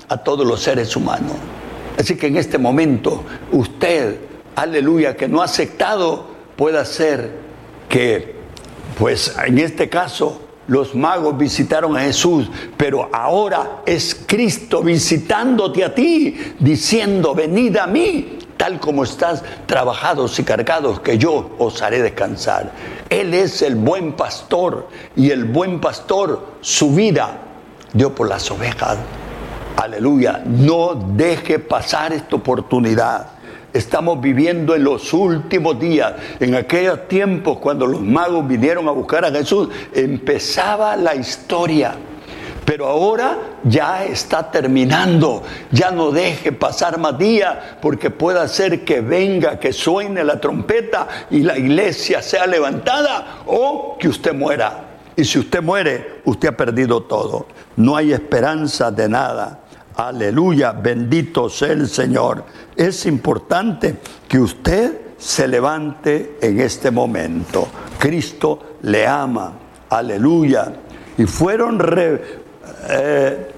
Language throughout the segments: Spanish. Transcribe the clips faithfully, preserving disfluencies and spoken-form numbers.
a todos los seres humanos. Así que en este momento, usted, aleluya, que no ha aceptado, pueda ser que, pues en este caso, los magos visitaron a Jesús, pero ahora es Cristo visitándote a ti, diciendo, venid a mí, tal como estás trabajados y cargados, que yo os haré descansar. Él es el buen pastor, y el buen pastor su vida dio por las ovejas. Aleluya, no deje pasar esta oportunidad. Estamos viviendo en los últimos días. En aquellos tiempos, cuando los magos vinieron a buscar a Jesús, empezaba la historia. Pero ahora ya está terminando. Ya no deje pasar más días, porque puede ser que venga, que suene la trompeta y la iglesia sea levantada, o que usted muera. Y si usted muere, usted ha perdido todo. No hay esperanza de nada. Aleluya, bendito sea el Señor. Es importante que usted se levante en este momento. Cristo le ama. Aleluya. Y fueron re, eh,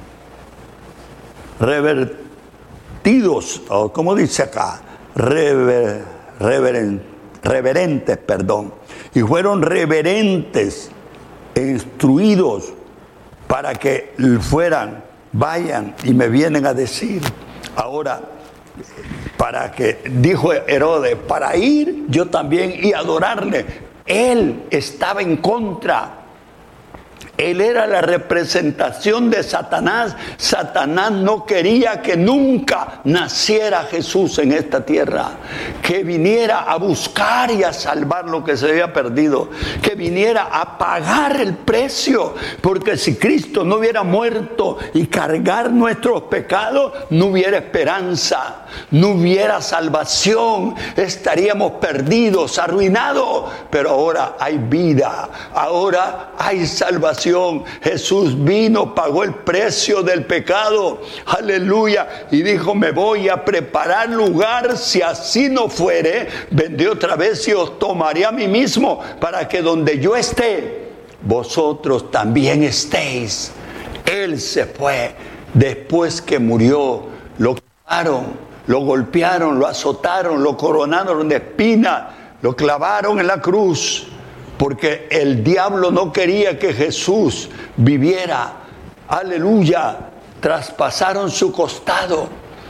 revertidos, o como dice acá, rever, reveren, reverentes, perdón. Y fueron reverentes e instruidos para que fueran, vayan y me vienen a decir. Ahora, para que, dijo Herodes, para ir yo también y adorarle. Él estaba en contra. Él era la representación de Satanás. Satanás no quería que nunca naciera Jesús en esta tierra, que viniera a buscar y a salvar lo que se había perdido, que viniera a pagar el precio, porque si Cristo no hubiera muerto y cargar nuestros pecados, no hubiera esperanza, no hubiera salvación, estaríamos perdidos, arruinados. Pero ahora hay vida, ahora hay salvación. Jesús vino, pagó el precio del pecado, aleluya, y dijo, me voy a preparar lugar. Si así no fuere, vendré otra vez y os tomaré a mí mismo, para que donde yo esté, vosotros también estéis. Él se fue después que murió. Lo clavaron, lo golpearon, lo azotaron, lo coronaron de espinas, lo clavaron en la cruz, porque el diablo no quería que Jesús viviera. Aleluya, traspasaron su costado.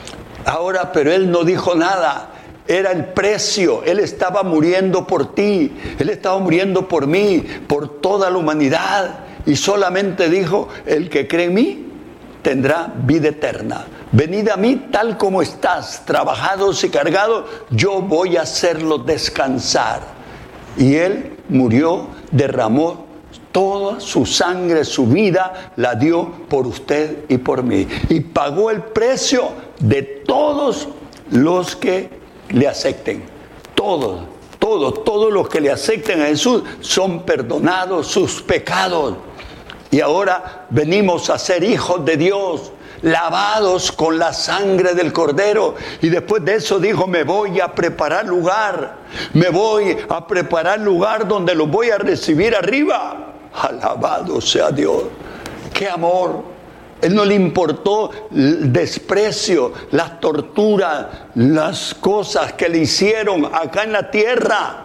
Ahora, pero él no dijo nada. Era el precio. Él estaba muriendo por ti. Él estaba muriendo por mí, por toda la humanidad. Y solamente dijo, el que cree en mí tendrá vida eterna. Venid a mí tal como estás, trabajados y cargados, yo voy a hacerlos descansar. Y él murió, derramó toda su sangre, su vida, la dio por usted y por mí. Y pagó el precio de todos los que le acepten. Todos, todos, todos los que le acepten a Jesús son perdonados sus pecados. Y ahora venimos a ser hijos de Dios, lavados con la sangre del Cordero. Y después de eso dijo, me voy a preparar lugar, me voy a preparar lugar donde los voy a recibir arriba. Alabado sea Dios. ¡Qué amor! Él no le importó el desprecio, las torturas, las cosas que le hicieron acá en la tierra.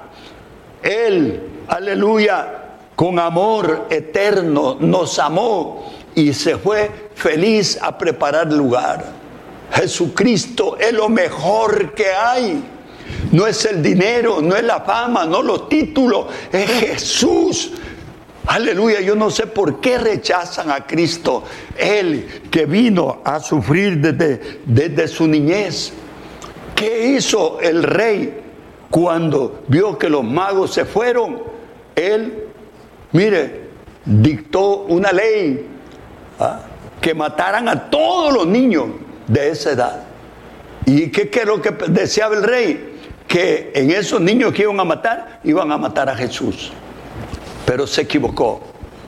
Él, aleluya, con amor eterno nos amó y se fue feliz a preparar lugar. Jesucristo es lo mejor que hay. No es el dinero, no es la fama, no los títulos, es Jesús. Aleluya, yo no sé por qué rechazan a Cristo. Él que vino a sufrir desde, desde su niñez. ¿Qué hizo el rey cuando vio que los magos se fueron? Él, mire, dictó una ley, ¿ah?, que mataran a todos los niños de esa edad. ¿Y qué, qué es lo que deseaba el rey? Que en esos niños que iban a matar, iban a matar a Jesús. Pero se equivocó.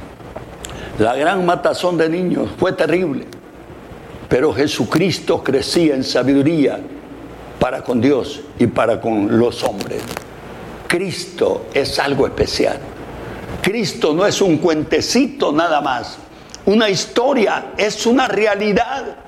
La gran matazón de niños fue terrible. Pero Jesucristo crecía en sabiduría para con Dios y para con los hombres. Cristo es algo especial. Cristo no es un cuentecito nada más. Una historia, es una realidad.